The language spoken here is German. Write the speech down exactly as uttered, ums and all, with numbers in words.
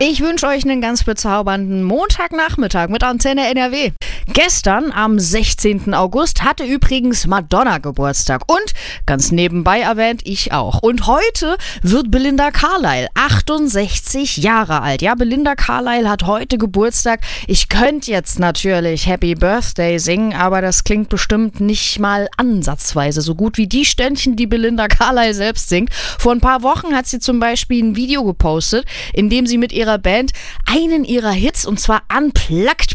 Ich wünsche euch einen ganz bezaubernden Montagnachmittag mit Antenne N R W. Gestern, am sechzehnten August, hatte übrigens Madonna Geburtstag. Und, ganz nebenbei erwähnt, ich auch. Und heute wird Belinda Carlisle achtundsechzig Jahre alt. Ja, Belinda Carlisle hat heute Geburtstag. Ich könnte jetzt natürlich Happy Birthday singen, aber das klingt bestimmt nicht mal ansatzweise so gut wie die Ständchen, die Belinda Carlisle selbst singt. Vor ein paar Wochen hat sie zum Beispiel ein Video gepostet, in dem sie mit ihrer Band einen ihrer Hits, und zwar Unplugged,